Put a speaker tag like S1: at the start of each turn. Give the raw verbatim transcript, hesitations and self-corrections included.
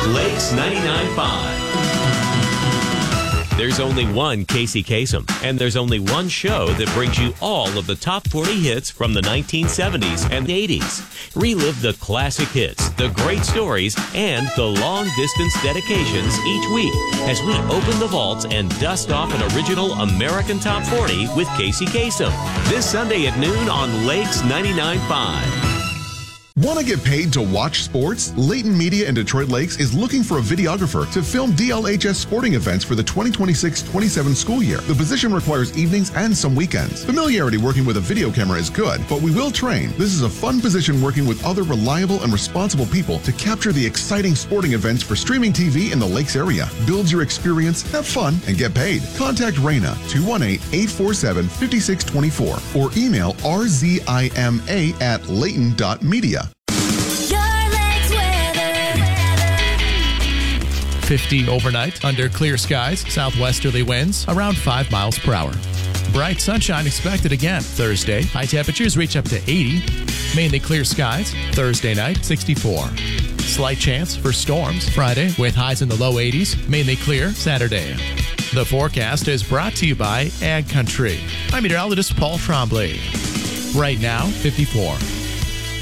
S1: Lakes ninety-nine point five. There's only one Casey Kasem, and there's only one show that brings you all of the top forty hits from the nineteen seventies and eighties. Relive the classic hits, the great stories, and the long-distance dedications each week as we open the vaults and dust off an original American Top forty with Casey Kasem. This Sunday at noon on Lakes ninety-nine point five.
S2: Want to get paid to watch sports? Layton Media in Detroit Lakes is looking for a videographer to film D L H S sporting events for the twenty twenty-six twenty-seven school year. The position requires evenings and some weekends. Familiarity working with a video camera is good, but we will train. This is a fun position working with other reliable and responsible people to capture the exciting sporting events for streaming T V in the Lakes area. Build your experience, have fun, and get paid. Contact Raina, two one eight, eight four seven, five six two four, or email r z i m a at layton dot media.
S3: fifty overnight under clear skies, southwesterly winds around five miles per hour. Bright sunshine expected again Thursday. High temperatures reach up to eighty. Mainly clear skies. Thursday night, sixty-four. Slight chance for storms Friday with highs in the low eighties. Mainly clear Saturday. The forecast is brought to you by Ag Country. I'm meteorologist Paul Trombley. Right now, fifty-four.